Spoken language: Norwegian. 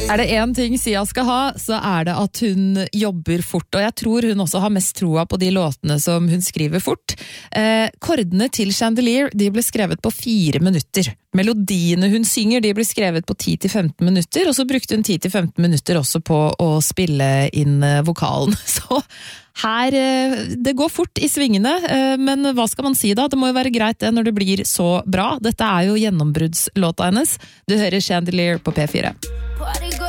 det en ting Sia skal ha, så det at hun jobber fort, og jeg tror hun også har mest troa på de låtene som hun skriver fort. Kordene til Chandelier, de ble skrevet på 4 minutter. Melodiene hun synger, de ble skrevet på 10-15 minutter, og så brukte hun 10-15 minutter også på å spille inn vokalen. Så her, det går fort i svingene, men hva skal man si da? Det må jo være greit det når det blir så bra. Dette jo gjennombruddslåta hennes. Du hører Chandelier på P4.